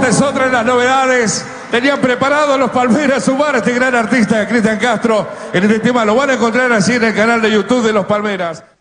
es otra de las novedades. Tenían preparado los Palmeras sumar a este gran artista, Cristian Castro, en este tema. Lo van a encontrar así en el canal de YouTube de los Palmeras.